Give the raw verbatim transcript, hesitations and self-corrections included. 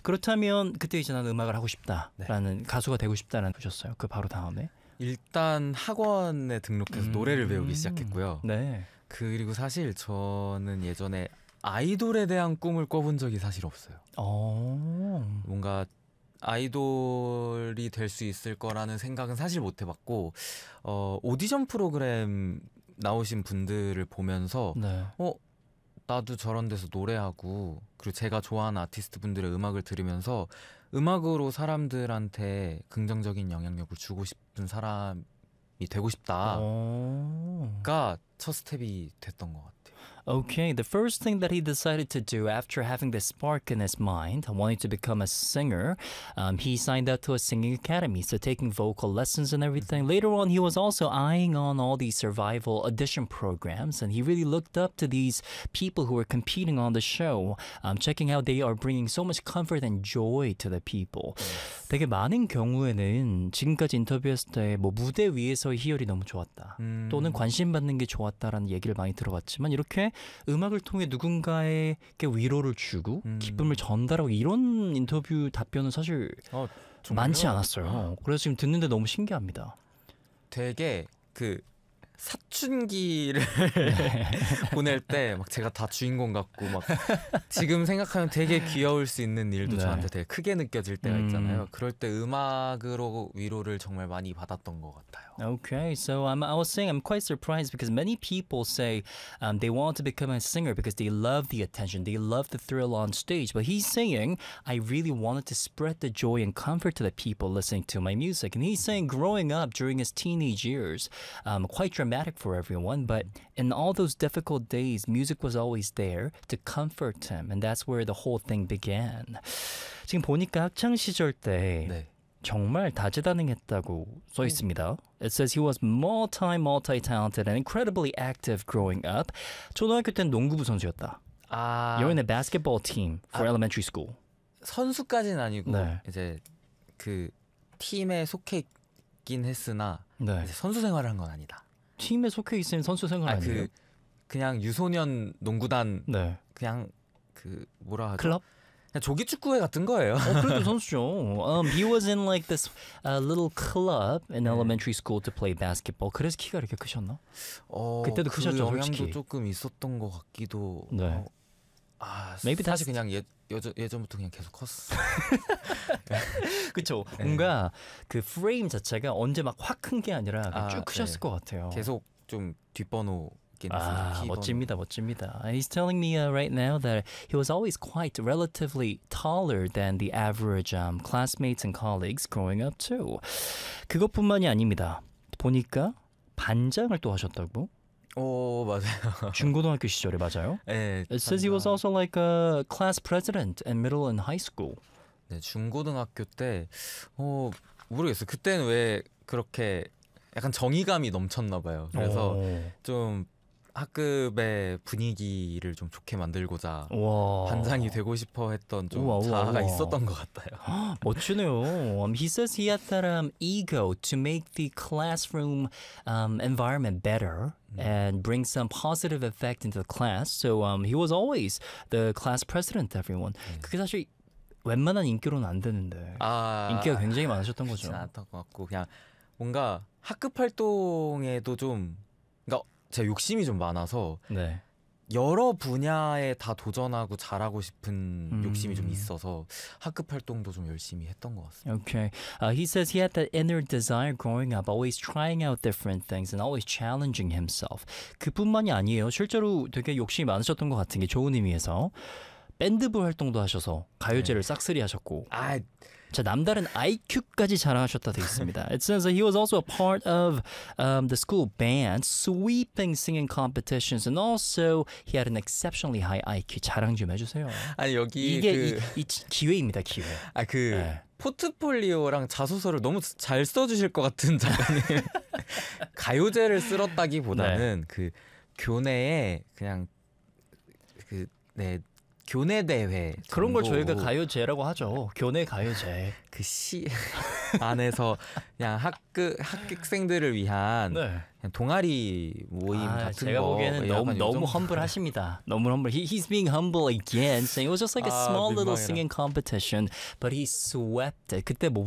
그렇다면 그때 이제 나는 음악을 하고 싶다라는 네. 가수가 되고 싶다라는 보셨어요. 그 바로 다음에 일단 학원에 등록해서 음. 노래를 배우기 시작했고요. 네. 그리고 사실 저는 예전에 아이돌에 대한 꿈을 꿔본 적이 사실 없어요. 오. 뭔가 아이돌이 될 수 있을 거라는 생각은 사실 못 해봤고 어, 오디션 프로그램 나오신 분들을 보면서 네. 어 나도 저런 데서 노래하고 그리고 제가 좋아하는 아티스트 분들의 음악을 들으면서 음악으로 사람들한테 긍정적인 영향력을 주고 싶은 사람이 되고 싶다가 첫 스텝이 됐던 것 같아요. Okay, the first thing that he decided to do after having this spark in his mind, wanting to become a singer, um, he signed up to a singing academy, so taking vocal lessons and everything. Later on, he was also eyeing on all these survival audition programs, and he really looked up to these people who were competing on the show, um, checking how they are bringing so much comfort and joy to the people. 되게 많은 경우에는 지금까지 인터뷰했을 때 뭐 무대 위에서의 희열이 너무 좋았다, 음. 또는 관심 받는 게 좋았다라는 얘기를 많이 들어봤지만 이렇게 음악을 통해 누군가에게 위로를 주고 음. 기쁨을 전달하고 이런 인터뷰 답변은 사실 어, 많지 않았어요. 그래서 지금 듣는데 너무 신기합니다. 되게 그 사춘기를 보낼 때 막 제가 다 주인공 같고 막 지금 생각하면 되게 귀여울 수 있는 일도 네. 저한테 되게 크게 느껴질 때가 있잖아요. 음. 그럴 때 음악으로 위로를 정말 많이 받았던 것 같아요. Okay, so um, I was saying I'm quite surprised because many people say um, they want to become a singer because they love the attention, they love the thrill on stage. But he's saying, I really wanted to spread the joy and comfort to the people listening to my music. And he's saying growing up during his teenage years, um, quite dramatic for everyone, but in all those difficult days, music was always there to comfort him. And that's where the whole thing began. 지금 보니까 학창 시절 때 네. 정말 다재다능했다고 써 있습니다. It says he was multi, multi-talented and incredibly active growing up. 초등학교 때는 농구부 선수였다. 아, You're in the basketball team for 아, elementary school. 선수까지는 아니고 네. 이제 그 팀에 속해 있긴 했으나 네. 이제 선수 생활을 한 건 아니다. 팀에 속해 있으면 선수 생활 아, 아니에요? 그 유소년 농구단 농구단 네. 그냥 그 뭐라 하죠? 클럽? 그냥 조기 축구회 같은 거예요. 어, 그래도 선수죠. Um, he was in like this uh, little club in 네. elementary school to play basketball. 그래서 키가 이렇게 크셨나? 어, 그때도 그 크셨죠, 영향도 솔직히. 조금 있었던 것 같기도. 네. 어, 아, Maybe 사실 that's... 그냥 예, 예전, 예전부터 그냥 계속 컸어. 그쵸. 네. 뭔가 그 프레임 자체가 언제 막 확 큰 게 아니라 아, 쭉 크셨을 네. 것 같아요. 계속 좀 뒷번호. 아, 멋집니다, 멋집니다. He's telling me uh, right now that he was always quite relatively taller than the average um, classmates and colleagues growing up too. 그것뿐만이 아닙니다. 보니까 반장을 또 하셨다고? 오, 맞아요. 중고등학교 시절에 맞아요? 네. It says he was also like a class president in middle and high school. 네, 중고등학교 때 어, 모르겠어요. 그때는 왜 그렇게 약간 정의감이 넘쳤나 봐요. 그래서 오. 좀 학급의 분위기를 좀 좋게 만들고자 우와. 반장이 되고 싶어 했던 좀 우와, 우와, 자아가 우와. 있었던 것 같아요. 멋지네요. Um, he says he had that um, ego to make the classroom um, environment better and bring some positive effect into the class. So um, he was always the class president, everyone. 그게 사실 웬만한 인기로는 안 되는데 아, 인기가 굉장히 많으셨던 거죠. 그렇진 않았던 것 같고 그냥 뭔가 학급 활동에도 좀 그러니까 제가 욕심이 좀 많아서 네. 여러 분야에 다 도전하고 잘하고 싶은 음. 욕심이 좀 있어서 학급 활동도 좀 열심히 했던 것 같습니다. Okay. Uh, he says he had that inner desire growing up, always trying out different things and always challenging himself. 그뿐만이 아니에요. 실제로 되게 욕심이 많으셨던 것 같은 게 좋은 의미에서 밴드부 활동도 하셔서 가요제를 네. 싹쓸이 하셨고 아, 자, 남다른 아이큐까지 자랑하셨다 돼 있습니다. It says that he was also a part of um, the school band, sweeping singing competitions, and also he had an exceptionally high 아이큐. 자랑 좀 해주세요. 아니 여기 이게 그, 이, 이 기회입니다, 기회. 아, 그 네. 포트폴리오랑 자소서를 너무 잘 써주실 것 같은 작가님. 가요제를 쓸었다기보다는 네. 그 교내에 그냥 그 네. 교내 대회 그런 걸 저희가 가요제라고 하죠. 교내 가요제. 그 시 안에서 그냥 학교 학생들을 위한 네. 그냥 동아리 모임 아, 같은 제가 거 보기에는 약간 너무 요 너무 정도. 험블하십니다. 너무 humble. He, he's being humble again, saying it was just like a 아, small little 민망해라. singing competition, but he swept it. 그때 뭐